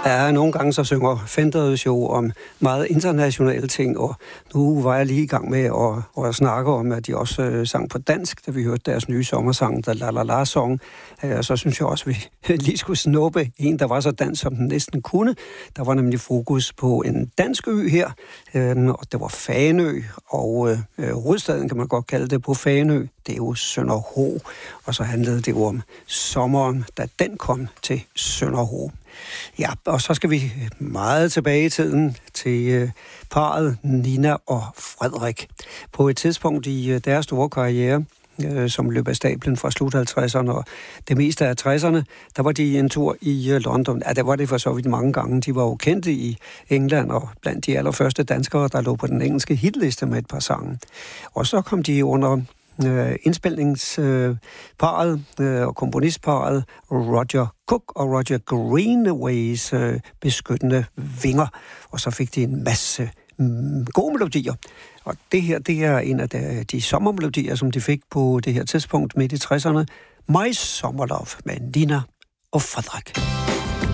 Ja, nogle gange så synger Fenders jo om meget internationale ting, og nu var jeg lige i gang med at snakke om, at de også sang på dansk, da vi hørte deres nye sommersang, The La La La Song. Så synes jeg også, at vi lige skulle snuppe en, der var så dansk, som den næsten kunne. Der var nemlig fokus på en dansk ø her, og det var Fanø, og hovedstaden kan man godt kalde det på Fanø. Det er jo Sønderho, og så handlede det jo om sommeren, da den kom til Sønderho. Ja, og så skal vi meget tilbage i tiden til parret Nina og Frederik. På et tidspunkt i deres store karriere, som løb af stablen fra slut 50'erne og det meste af 60'erne, der var de en tur i London. Ja, der var det for så vidt mange gange. De var jo kendte i England og blandt de allerførste danskere, der lå på den engelske hitliste med et par sange. Og så kom de under indspilningsparret og komponistparret Roger Cook og Roger Greenaways beskyttende vinger, og så fik de en masse gode melodier. Og det her, det er en af de sommermelodier, som de fik på det her tidspunkt midt i 60'erne. My Summer Love med Nina og Frederik.